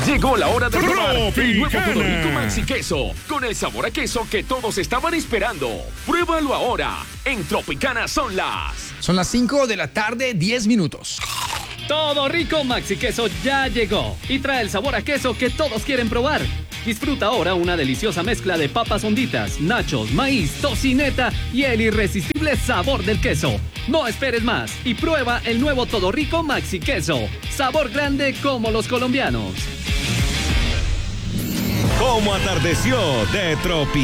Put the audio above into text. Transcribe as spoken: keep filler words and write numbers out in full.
Llegó la hora de probar el nuevo Tropicana. Todo Rico Maxi Queso, con el sabor a queso que todos estaban esperando. Pruébalo ahora. En Tropicana son las... Son las cinco de la tarde, diez minutos. Todo Rico Maxi Queso ya llegó y trae el sabor a queso que todos quieren probar. Disfruta ahora una deliciosa mezcla de papas honditas, nachos, maíz, tocineta y el irresistible sabor del queso. No esperes más y prueba el nuevo Todo Rico Maxi Queso. Sabor grande como los colombianos. Como atardeció de Tropi.